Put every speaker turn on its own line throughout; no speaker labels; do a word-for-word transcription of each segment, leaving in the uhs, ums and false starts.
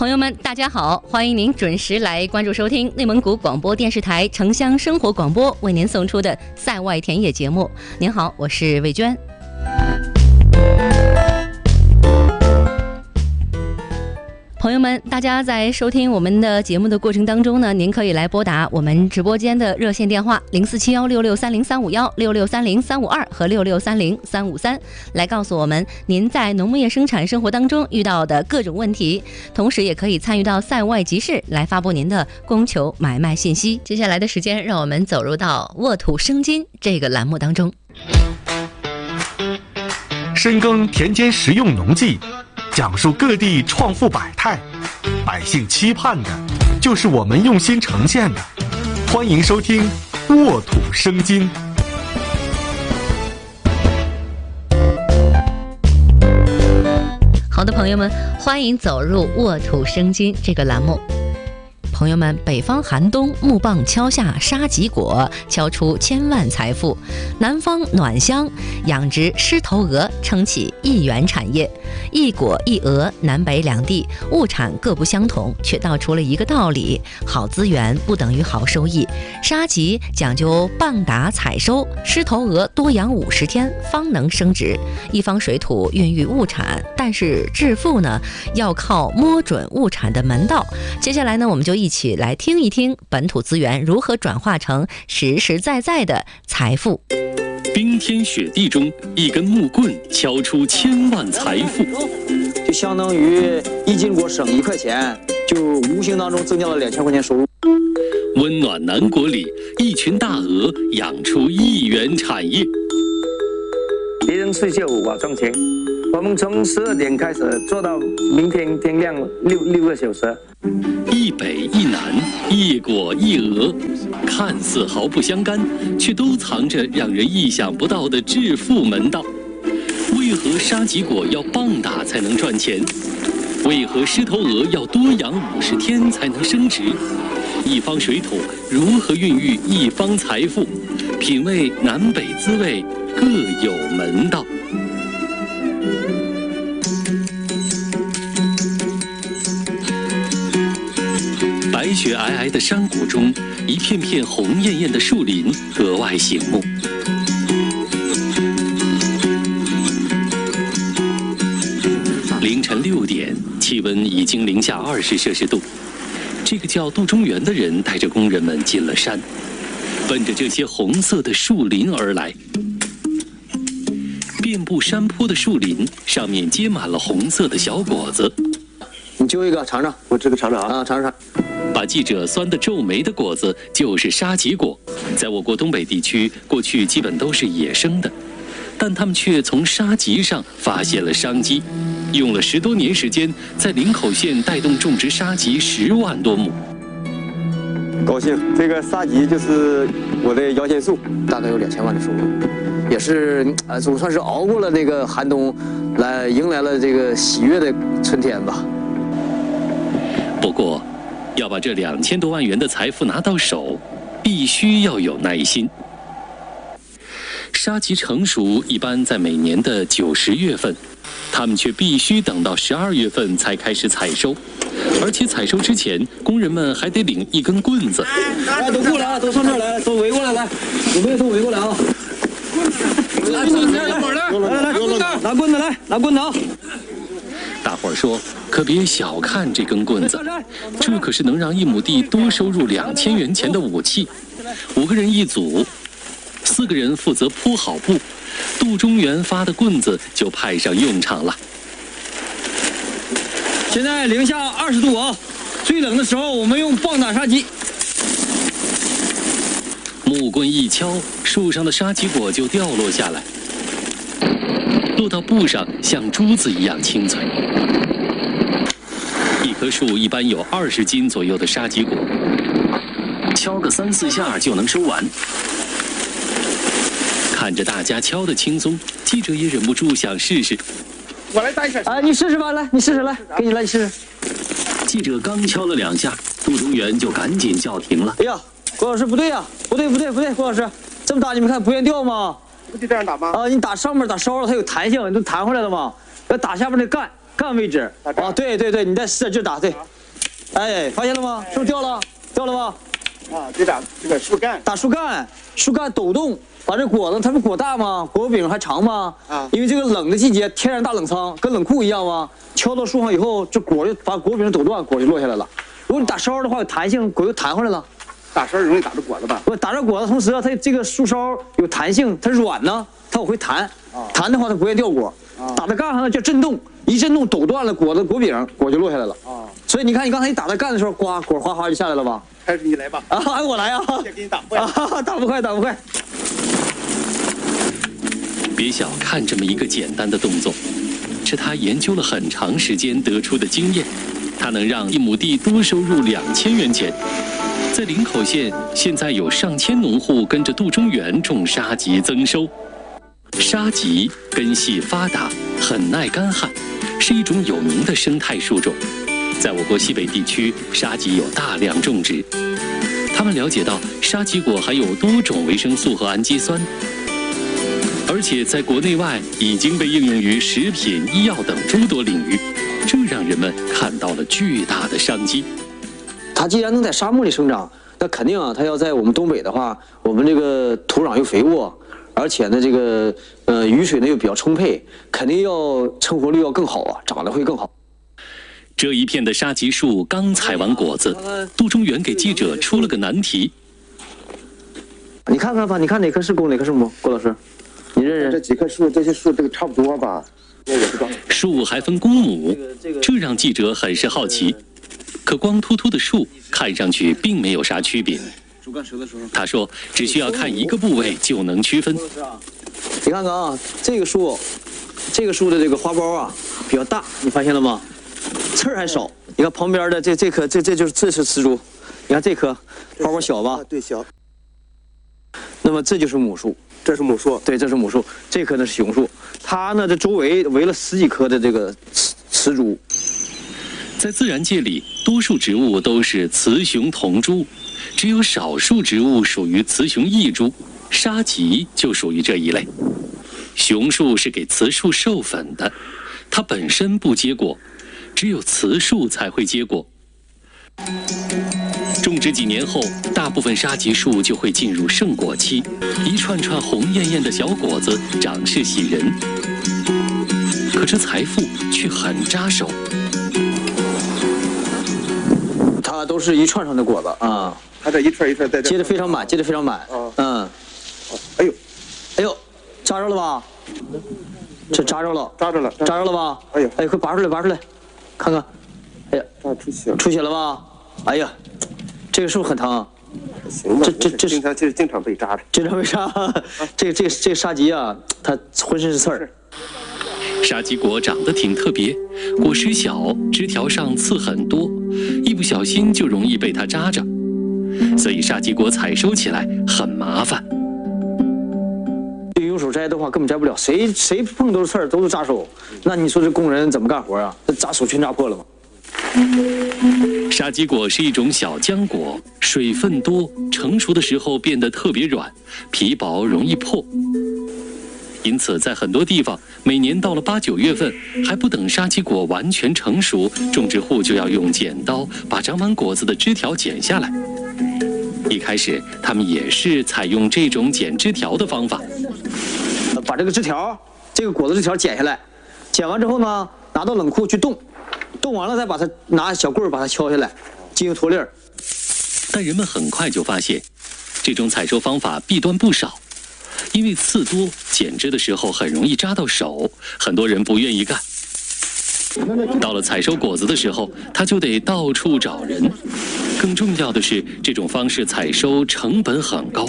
朋友们，大家好，欢迎您准时来关注收听内蒙古广播电视台城乡生活广播为您送出的塞外田野节目。您好，我是魏娟。朋友们，大家在收听我们的节目的过程当中呢，您可以来拨打我们直播间的热线电话零四七幺六六三零三五幺、六六三零三五二和六六三零三五三，来告诉我们您在农牧业生产生活当中遇到的各种问题，同时也可以参与到塞外集市来发布您的供求买卖信息。接下来的时间，让我们走入到沃土生金这个栏目当中。
深耕田间实用农技，讲述各地创富百态，百姓期盼的就是我们用心呈现的。欢迎收听沃土生金。
好的，朋友们，欢迎走入沃土生金这个栏目。朋友们，北方寒冬，木棒敲下沙棘果，敲出千万财富；南方暖乡，养殖狮头鹅，撑起一元产业。一果一鹅，南北两地物产各不相同，却道出了一个道理：好资源不等于好收益。沙棘讲究棒打采收，狮头鹅多养五十天方能生殖。一方水土孕育物产，但是致富呢，要靠摸准物产的门道。接下来呢，我们就一起来听一听本土资源如何转化成实实在在的财富。
冰天雪地中，一根木棍敲出千万财富，
就相当于一斤果省一块钱，就无形当中增加了两千块钱收入。
温暖南国里，一群大鹅养出一元产业。
别人睡觉我赚钱，我们从十二点开始做到明天天亮六六个小时。
一北一南，一果一鹅，看似毫不相干，却都藏着让人意想不到的致富门道。为何沙棘果要棒打才能赚钱？为何狮头鹅要多养五十天才能升值？一方水土如何孕育一方财富？品味南北滋味，各有门道。白雪皑皑的山谷中，一片片红艳艳的树林格外醒目。凌晨六点，气温已经零下二十摄氏度。这个叫杜中原的人带着工人们进了山，奔着这些红色的树林而来。遍布山坡的树林上面结满了红色的小果子。
你揪一个尝尝，
我这个尝尝啊，
啊，尝尝。
把记者酸得皱眉的果子就是沙棘果，在我国东北地区，过去基本都是野生的，但他们却从沙棘上发现了商机，用了十多年时间，在林口县带动种植沙棘十万多亩。
高兴，这个沙棘就是我的摇钱树，
大概有两千万的收入，也是呃，总算是熬过了那个寒冬，来迎来了这个喜悦的春天吧。
不过，要把这两千多万元的财富拿到手，必须要有耐心。沙棘成熟一般在每年的九十月份，他们却必须等到十二月份才开始采收，而且采收之前，工人们还得领一根棍子。
来，都过来啊，都上这儿来，都围过来，来，有没有都围过来啊？来，来，来，来，来，拿棍子来，拿棍子啊！
大伙儿说，可别小看这根棍子，这可是能让一亩地多收入两千元钱的武器。五个人一组，四个人负责铺好布，杜中原发的棍子就派上用场了。
现在零下二十度啊，最冷的时候我们用棒打沙棘。
木棍一敲，树上的沙棘果就掉落下来，落到布上像珠子一样清脆。一棵树一般有二十斤左右的沙棘果，敲个三四下就能收完。看着大家敲得轻松，记者也忍不住想试试。
我来带一下。
啊，你试试吧，来，你试试，来，给你来，你试试。
记者刚敲了两下，杜中原就赶紧叫停了。
哎呀，郭老师不对呀、啊，不对不对不对，郭老师这么打你们看不愿掉吗？
不就这样打吗？
啊，你打上面打烧了，它有弹性，你都弹回来了吗？要打下面那干干位置。啊，对对对，你再使点劲打，对。 哎，发现了吗？是不是掉了？掉了吧？
啊，这打这个树干，
打树干，树干抖动，把这果子，它不果大吗？果柄还长吗？啊，因为这个冷的季节，天然大冷仓，跟冷库一样吗？敲到树上以后，这果就把果柄抖断，果就落下来了。如果你打烧的话，有弹性，果就弹回来了。
打烧容易打着果子吧？
不，打着果子，同时啊，它这个树梢有弹性，它软呢，它往回弹。啊，弹的话它不会掉果。啊，打在干上呢叫震动，一震动抖断了果子果柄，果就落下来了。啊，所以你看，你刚才一打在干的时候，呱，果哗哗就下来了吧？
还是你来吧。
啊，我来啊！
先给你打坏。
啊，打不坏，打不坏。
别小看这么一个简单的动作，是他研究了很长时间得出的经验。它能让一亩地多收入两千元钱。在林口县，现在有上千农户跟着杜中原种沙棘增收。沙棘根系发达，很耐干旱，是一种有名的生态树种。在我国西北地区，沙棘有大量种植。他们了解到，沙棘果含有多种维生素和氨基酸，而且在国内外已经被应用于食品、医药等诸多领域，这让人们看到了巨大的商机。
它既然能在沙漠里生长，那肯定啊，它要在我们东北的话，我们这个土壤又肥沃，而且呢，这个呃雨水呢又比较充沛，肯定要成活率要更好啊，长得会更好。
这一片的沙棘树刚采完果子，杜中原给记者出了个难题。
你看看吧，你看哪棵是公，哪棵是母？郭老师，你认认
这几棵树，这些树这个差不多吧？我也不知道。
树还分公母，这让记者很是好奇。可光秃秃的树看上去并没有啥区别。他说，只需要看一个部位就能区分。
你看看啊，这个树，这个树的这个花苞啊比较大，你发现了吗？刺儿还少。你看旁边的这这棵，这这就是这是雌株。你看这棵花苞小吧？
对，小。
那么这就是母树，
这是母树。
对，这是母树。这棵呢是雄树，它呢这周围围了十几棵的这个雌雌株。
在自然界里，多数植物都是雌雄同株，只有少数植物属于雌雄异株，沙棘就属于这一类。雄树是给雌树授粉的，它本身不结果，只有雌树才会结果。种植几年后，大部分沙棘树就会进入盛果期，一串串红艳艳的小果子，长势喜人。可这财富却很扎手。
它都是一串串的果子啊，
它这一串一串在这
结得非常满，结得非常满。嗯，
哎呦，
哎呦，扎着了吧？这扎着了，
扎着了，
扎着了吧？
哎呦，
哎，快拔出来，拔出来，看看。哎呀，
扎出血了，
出血了吧？哎呀，这个是不是很疼？
行吧，
这这这
经常就是经常被扎的，
经常被扎。这个这个这个沙棘啊，它浑身是刺儿。
沙棘果长得挺特别，果实小，枝条上刺很多，一不小心就容易被它扎着，所以沙棘果采收起来很麻烦。
用手摘的话根本摘不了，谁谁碰都是刺儿，都是扎手。那你说这工人怎么干活啊？这扎手全扎破了吗？
沙棘果是一种小浆果，水分多，成熟的时候变得特别软，皮薄容易破。因此，在很多地方，每年到了八九月份，还不等沙棘果完全成熟，种植户就要用剪刀把长满果子的枝条剪下来。一开始，他们也是采用这种剪枝条的方法，
把这个枝条，这个果子枝条剪下来，剪完之后呢，拿到冷库去冻，冻完了再把它拿小棍儿把它敲下来，进行脱粒儿。
但人们很快就发现，这种采收方法弊端不少。因为刺多，剪枝的时候很容易扎到手，很多人不愿意干。到了采收果子的时候，他就得到处找人。更重要的是，这种方式采收成本很高。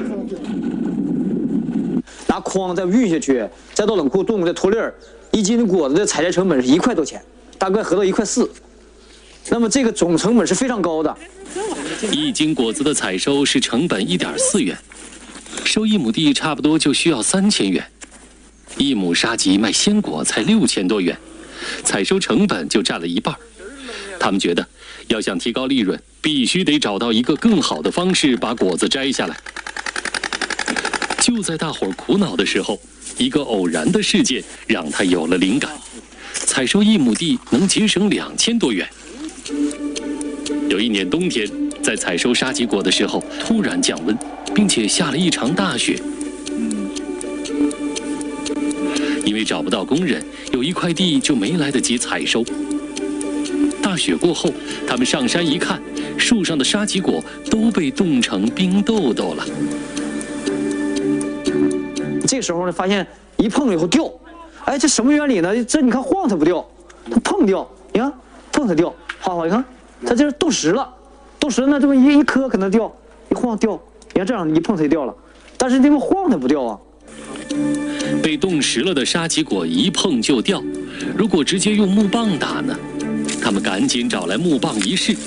拿筐再运下去，再到冷库冻，再脱粒儿，一斤果子的采摘成本是一块多钱，大概合到一块四。那么这个总成本是非常高的。
一斤果子的采收是成本一点四元。收一亩地差不多就需要三千元，一亩沙棘卖鲜果才六千多元，采收成本就占了一半。他们觉得，要想提高利润，必须得找到一个更好的方式把果子摘下来。就在大伙儿苦恼的时候，一个偶然的事件让他有了灵感：采收一亩地能节省两千多元。 有一年冬天，在采收沙棘果的时候，突然降温，并且下了一场大雪。因为找不到工人，有一块地就没来得及采收。大雪过后，他们上山一看，树上的沙棘果都被冻成冰豆豆了。
这时候呢，发现一碰了以后掉，哎，这什么原理呢？这你看晃它不掉，它碰掉，你看碰它掉，哗哗，你看它这是冻实了，冻实了呢，这么一一颗可能掉，一晃掉，你看这样一碰它就掉了，但是这么晃它不掉啊。
被冻实了的沙棘果一碰就掉，如果直接用木棒打呢？他们赶紧找来木棒一试，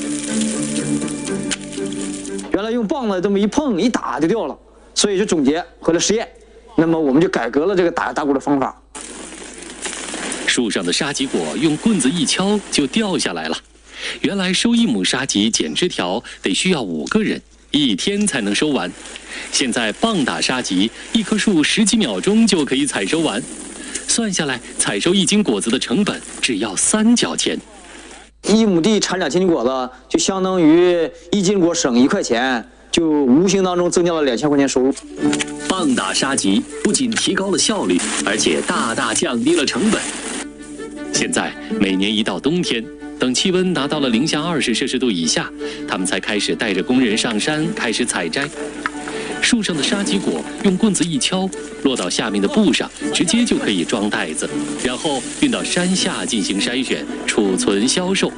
原来用棒子这么一碰一打就掉了，所以就总结回来实验。那么我们就改革了这个打打鼓的方法。
树上的沙棘果用棍子一敲就掉下来了。原来收一亩沙棘剪枝条得需要五个人，一天才能收完。现在棒打沙棘，一棵树十几秒钟就可以采收完。算下来，采收一斤果子的成本只要三角钱。
一亩地产两千斤果子，就相当于一斤果省一块钱，就无形当中增加了两千块钱收入。
棒打沙棘不仅提高了效率，而且大大降低了成本。现在每年一到冬天，等气温达到了零下二十摄氏度以下，他们才开始带着工人上山开始采摘。树上的沙棘果用棍子一敲，落到下面的布上，直接就可以装袋子，然后运到山下进行筛选、储存、销售。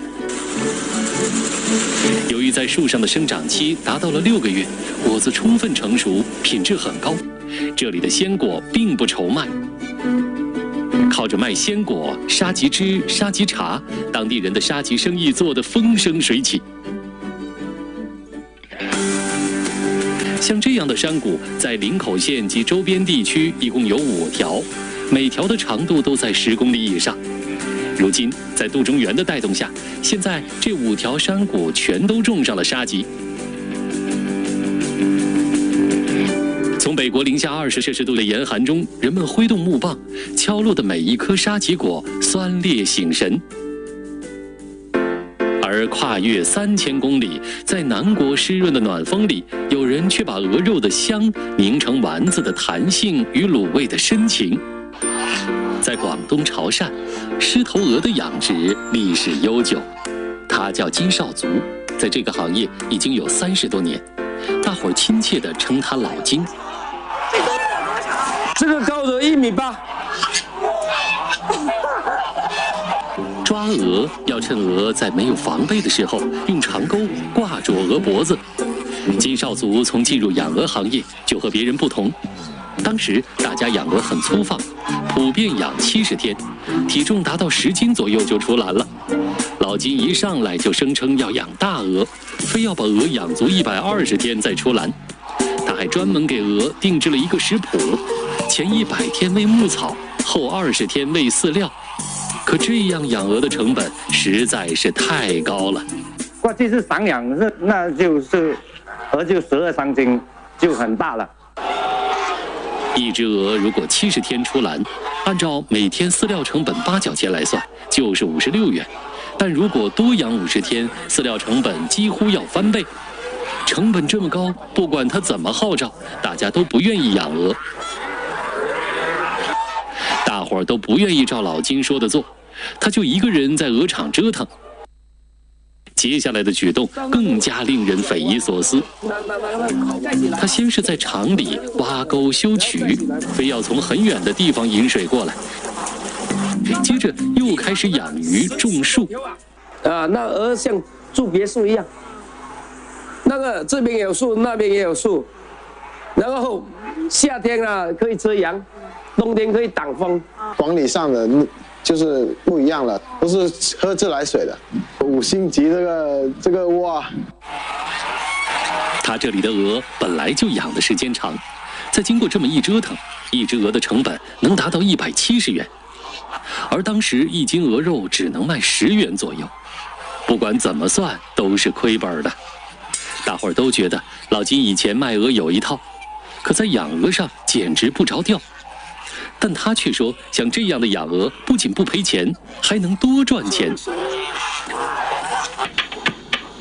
由于在树上的生长期达到了六个月，果子充分成熟，品质很高，这里的鲜果并不愁卖。靠着卖鲜果、沙棘汁、沙棘茶，当地人的沙棘生意做得风生水起。像这样的山谷，在林口县及周边地区一共有五条，每条的长度都在十公里以上。如今，在杜中原的带动下，现在这五条山谷全都种上了沙棘。从北国零下二十摄氏度的严寒中，人们挥动木棒，敲落的每一颗沙棘果酸烈醒神。而跨越三千公里，在南国湿润的暖风里，有人却把鹅肉的香凝成丸子的弹性与卤味的深情。在广东潮汕，狮头鹅的养殖历史悠久，它叫金少族，在这个行业已经有三十多年，大伙儿亲切地称它老金。
这个高的一米八。
抓鹅要趁鹅在没有防备的时候，用长钩挂住鹅脖子。金少族从进入养鹅行业就和别人不同，当时大家养鹅很粗放，普遍养七十天，体重达到十斤左右就出栏了。老金一上来就声称要养大鹅，非要把鹅养足一百二十天再出栏。他还专门给鹅定制了一个食谱，前一百天喂牧草，后二十天喂饲料。可这样养鹅的成本实在是太高了。
过去是散养，那那就是鹅就十二三斤，就很大了。
一只鹅如果七十天出栏，按照每天饲料成本八角钱来算，就是五十六元。但如果多养五十天，饲料成本几乎要翻倍。成本这么高，不管它怎么号召，大家都不愿意养鹅。大伙儿都不愿意照老金说的做，他就一个人在鹅场折腾。接下来的举动更加令人匪夷所思。他先是在场里挖沟修渠，非要从很远的地方引水过来，接着又开始养鱼种树。
啊，那鹅像住别墅一样，那个这边也有树，那边也有树，然后夏天啊可以遮阳，冬天可以挡风。
管理上的就是不一样了，都是喝自来水的，五星级这个这个哇。
他这里的鹅本来就养的时间长，再经过这么一折腾，一只鹅的成本能达到一百七十元，而当时一斤鹅肉只能卖十元左右，不管怎么算都是亏本的。大伙儿都觉得老金以前卖鹅有一套，可在养鹅上简直不着调。但他却说，像这样的养鹅不仅不赔钱，还能多赚钱。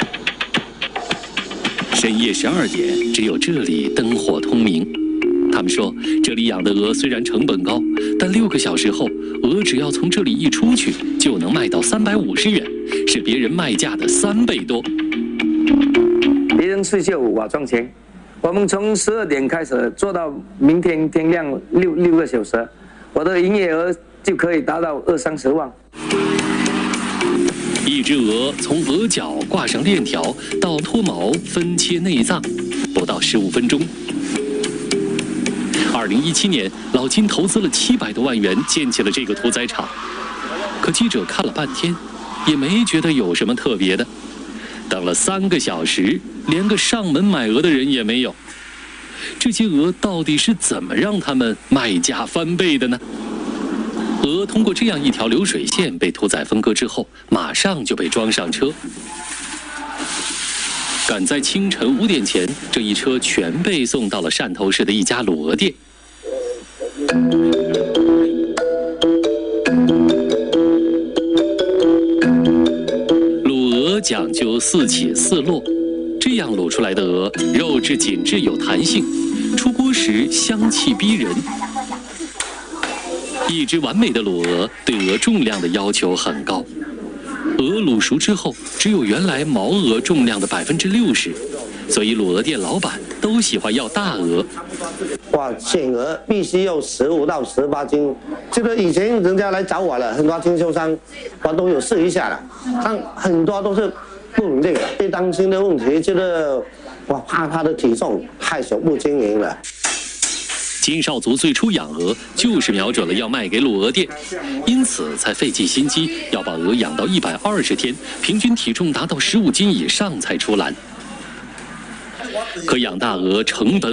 深夜十二点，只有这里灯火通明。他们说，这里养的鹅虽然成本高，但六个小时后，鹅只要从这里一出去，就能卖到三百五十元，是别人卖价的三倍多。
别人睡觉我赚钱，我们从十二点开始做到明天天亮六六个小时，我的营业额就可以达到二三十万。
一只鹅从鹅脚挂上链条到脱毛分切内脏，不到十五分钟。二零一七年，老金投资了七百多万元建起了这个屠宰场，可记者看了半天，也没觉得有什么特别的。等了三个小时，连个上门买鹅的人也没有。这些鹅到底是怎么让他们卖价翻倍的呢？鹅通过这样一条流水线被屠宰分割之后，马上就被装上车。赶在清晨五点前，这一车全被送到了汕头市的一家卤鹅店。卤鹅讲究四起四落，这样卤出来的鹅肉质紧致有弹性，出锅时香气逼人。一只完美的卤鹅对鹅重量的要求很高，鹅卤熟之后只有原来毛鹅重量的百分之六十，所以卤鹅店老板都喜欢要大鹅。
哇，选鹅必须要十五到十八斤，这个以前人家来找我了，很多经销商我都有试一下了，但很多都是不稳定的。最担心的问题就是我怕它的体重太小不经营了。
金少族最初养鹅就是瞄准了要卖给卤鹅店，因此才费尽心机要把鹅养到一百二十天，平均体重达到十五斤以上才出栏。可养大鹅成本